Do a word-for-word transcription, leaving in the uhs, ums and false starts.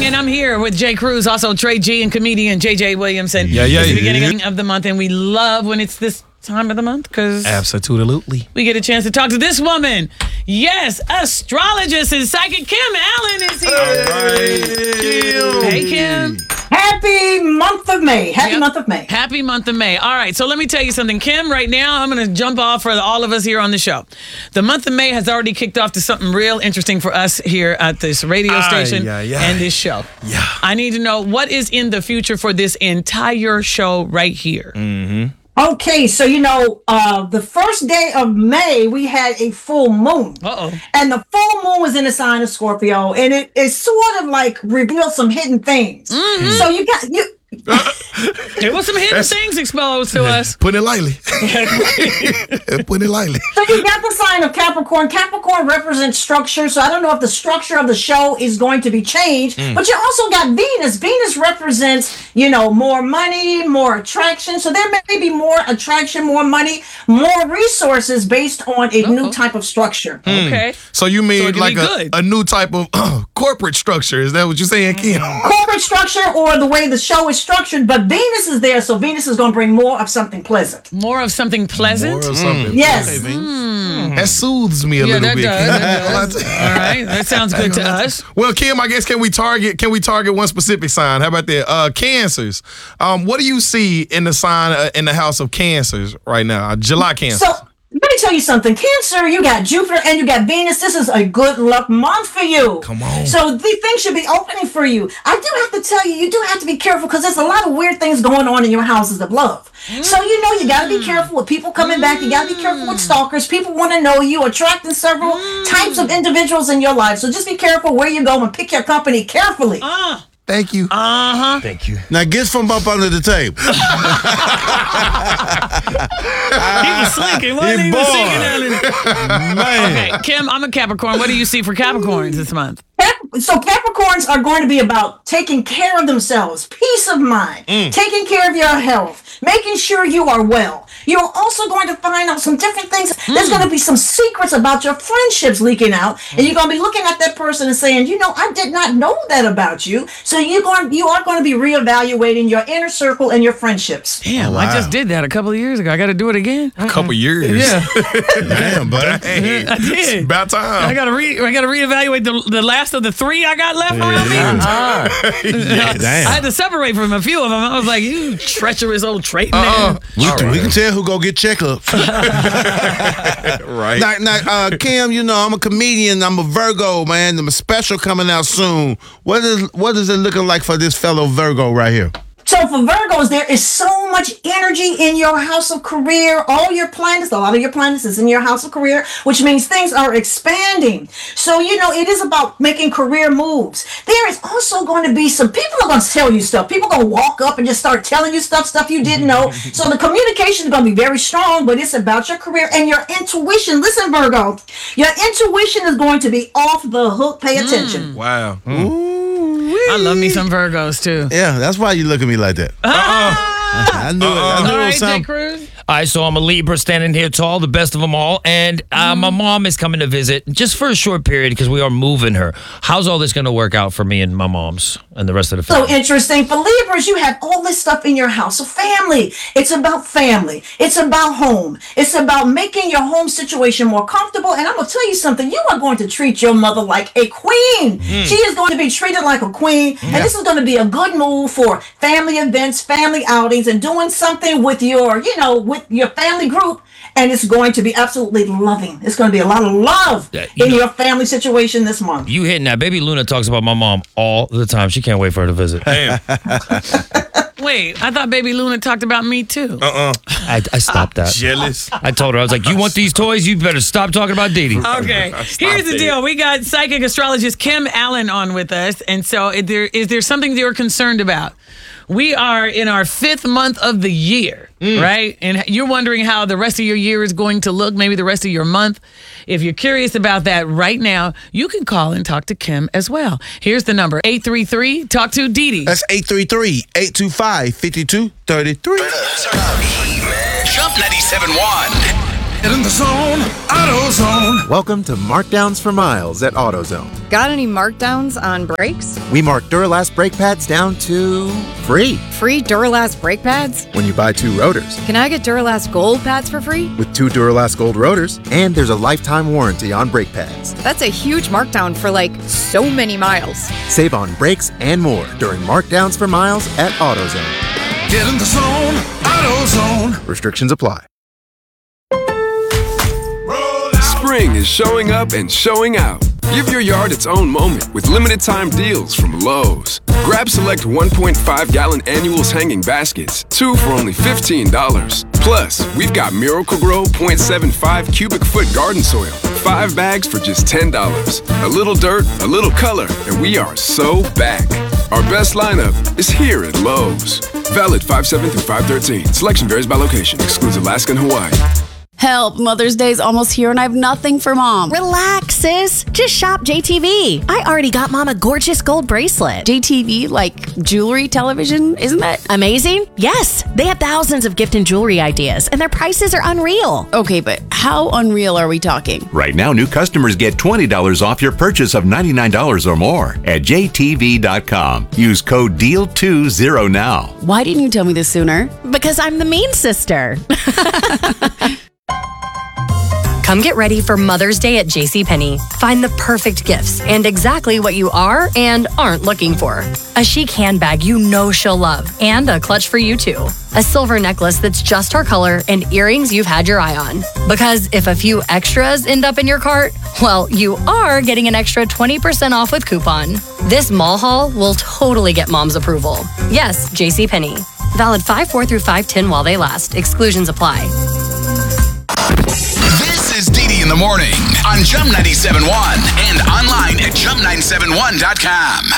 and I'm here with Jay Cruz, also Trey G and comedian J J Williamson. Yeah, yeah, It's the yeah. beginning of the month, and we love when it's this time of the month because Absolutely. we get a chance to talk to this woman. Yes, astrologist and psychic Kim Allen is here. All right. Hey, Kim. Happy month of May. Happy Yep. month of May. Happy month of May. All right, so let me tell you something, Kim. Right now, I'm going to jump off for all of us here on the show. The month of May has already kicked off to something real interesting for us here at this radio Aye, station aye, aye. and this show. Yeah. I need to know what is in the future for this entire show right here. Okay, so you know, uh, the first day of May, we had a full moon. Uh-oh. And the full moon was in the sign of Scorpio, and it, it sort of like revealed some hidden things. So you got you. There was some hidden things exposed to us. Put it lightly. Put it lightly. So you got the sign of Capricorn. Capricorn represents structure. So I don't know if the structure of the show is going to be changed. But you also got Venus. Venus represents, you know, more money, more attraction. So there may be more attraction, more money, more resources based on a new type of structure. Okay. So you mean So it can like be a, good. a new type of corporate structure? Is that what you're saying, Kim? Corporate structure or the way the show is structured, but Venus is there, so Venus is going to bring more of something pleasant. More of something pleasant? Or something. Yes. Okay, Vince. That soothes me a Yeah, little that bit. does. That does. All right. That sounds good to us. Well, Kim, I guess can we target can we target one specific sign? How about that? Uh, cancers. Um, what do you see in the sign uh, in the house of Cancers right now? Uh, July Cancer. So let me tell you something. Cancer, you got Jupiter and you got Venus. This is a good luck month for you. Come on. So the things should be opening for you. I do have to tell you, you do have to be careful because there's a lot of weird things going on in your houses of love. So you know you got to be careful with people coming back. You got to be careful with stalkers. People want to know you, attracting several types of individuals in your life. So just be careful where you go and pick your company carefully. Ah. Thank you. Uh-huh. Thank you. Now get from up under the table. He was slinking. Wasn't he? He was singing down in- Man. Okay, Kim, I'm a Capricorn. What do you see for Capricorns this month? Cap- So Capricorns are going to be about taking care of themselves, peace of mind, taking care of your health, making sure you are well. You're also going to find out some different things. There's going to be some secrets about your friendships leaking out, and you're going to be looking at that person and saying, you know, I did not know that about you. So you're going, you are going to be reevaluating your inner circle and your friendships. Damn, Oh, I wow. just did that a couple of years ago. I got to do it again. A couple years. Yeah, Damn, buddy. Hey, I did. it's about time. I got to re. I got to reevaluate the the last of the three I got left around me. Yeah, I damn. had to separate from a few of them. I was like, you treacherous old trait Uh-uh. man. We, All can, we right. can tell who go get checkups. Right. now, now uh, Kim, you know I'm a comedian. I'm a Virgo, man. I'm a special coming out soon. What is what is it looking like for this fellow Virgo right here? So for Virgos, there is so much energy in your house of career. All your planets, a lot of your planets is in your house of career, which means things are expanding. So, you know, it is about making career moves. There is also going to be some people are going to tell you stuff. People are going to walk up and just start telling you stuff, stuff you didn't know. So the communication is going to be very strong, but it's about your career and your intuition. Listen, Virgo, your intuition is going to be off the hook. Pay attention. Wow. I love me some Virgos too. Yeah, that's why you look at me like that. I knew it. I knew All it right, was Jay something. Cruz. All right, so I'm a Libra standing here tall, the best of them all. And uh, my mom is coming to visit just for a short period because we are moving her. How's all this going to work out for me and my mom's and the rest of the So family? interesting. For Libras, you have all this stuff in your house of family. It's about family. It's about home. It's about making your home situation more comfortable. And I'm going to tell you something. You are going to treat your mother like a queen. She is going to be treated like a queen. And this is going to be a good move for family events, family outings, and doing something with your, you know, with your family group. And it's going to be absolutely loving. It's going to be a lot of love Yeah, you in know- your family situation this month. You hitting that. Baby Luna talks about my mom all the time. She can't wait for her to visit. Damn. Wait, I thought Baby Luna talked about me too. Uh-uh. I, I stopped that. Jealous. I told her, I was like, you want these toys? You better stop talking about Dee Dee. Okay, here's the it. deal. We got psychic astrologist Kim Allen on with us. And so is there, is there something you're concerned about? We are in our fifth month of the year, right? And you're wondering how the rest of your year is going to look, maybe the rest of your month. If you're curious about that right now, you can call and talk to Kim as well. Here's the number, eight three three, talk to Dee Dee. That's eight three three, eight two five, five two three three. Jump ninety-seven point one. Get in the zone, AutoZone. Welcome to Markdowns for Miles at AutoZone. Got any markdowns on brakes? We mark Duralast brake pads down to free Free Duralast brake pads? when you buy two rotors. Can I get Duralast gold pads for free? With two Duralast Gold rotors, and there's a lifetime warranty on brake pads. That's a huge markdown for like so many miles. Save on brakes and more during Markdowns for Miles at AutoZone. Get in the zone, AutoZone. Restrictions apply. Spring is showing up and showing out. Give your yard its own moment with limited time deals from Lowe's. Grab select one point five gallon annuals hanging baskets, two for only fifteen dollars. Plus, we've got Miracle-Gro zero point seven five cubic foot garden soil, five bags for just ten dollars. A little dirt, a little color, and we are so back. Our best lineup is here at Lowe's. Valid five seven through five thirteen. Selection varies by location. Excludes Alaska and Hawaii. Help, Mother's Day's almost here and I have nothing for Mom. Relax, sis. Just shop J T V. I already got Mom a gorgeous gold bracelet. J T V, like jewelry, television, isn't that amazing? Yes, they have thousands of gift and jewelry ideas, and their prices are unreal. Okay, but how unreal are we talking? Right now, new customers get twenty dollars off your purchase of ninety-nine dollars or more at J T V dot com. Use code D E A L twenty now. Why didn't you tell me this sooner? Because I'm the mean sister. Come get ready for Mother's Day at JCPenney. Find the perfect gifts and exactly what you are and aren't looking for. A chic handbag you know she'll love and a clutch for you too. A silver necklace that's just her color and earrings you've had your eye on. Because if a few extras end up in your cart, well, you are getting an extra twenty percent off with coupon. This mall haul will totally get Mom's approval. Yes, JCPenney. Valid five four through five ten while they last. Exclusions apply. This is Dee Dee in the Morning on Jump ninety-seven point one and online at jump nine seven one dot com.